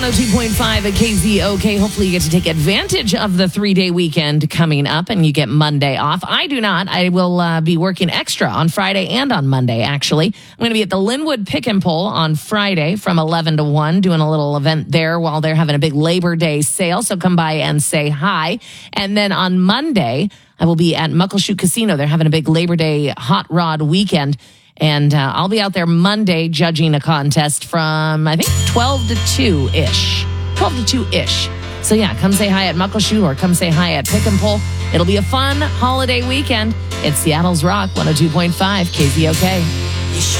102.5 at KZOK. Hopefully you get to take advantage of the 3-day weekend coming up and you get Monday off. I do not. I will be working extra on Friday and on Monday, actually. I'm going to be at the Linwood Pick and Pull on Friday from 11 to 1, doing a little event there while they're having a big Labor Day sale. So come by and say hi. And then on Monday, I will be at Muckleshoot Casino. They're having a big Labor Day hot rod weekend. And I'll be out there Monday judging a contest from, I think, 12 to 2-ish. 12 to 2-ish. So, yeah, come say hi at Muckleshoot or come say hi at Pick and Pull. It'll be a fun holiday weekend. It's Seattle's Rock 102.5 KZOK.